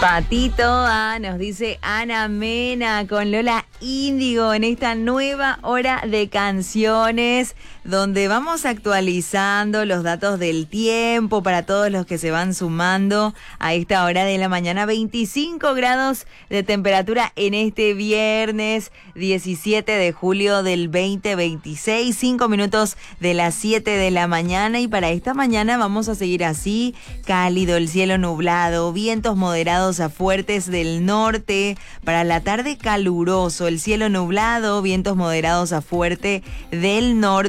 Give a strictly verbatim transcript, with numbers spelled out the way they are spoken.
Patito A nos dice Ana Mena con Lola Índigo en esta nueva hora de canciones donde vamos actualizando los datos del tiempo para todos los que se van sumando a esta hora de la mañana. veinticinco grados de temperatura en este viernes diecisiete de julio del veinte veintiséis, cinco minutos de las siete de la mañana, y para esta mañana vamos a seguir así, cálido, el cielo nublado, vientos moderados a fuertes del norte. Para la tarde caluroso, el cielo nublado, vientos moderados a fuerte del norte.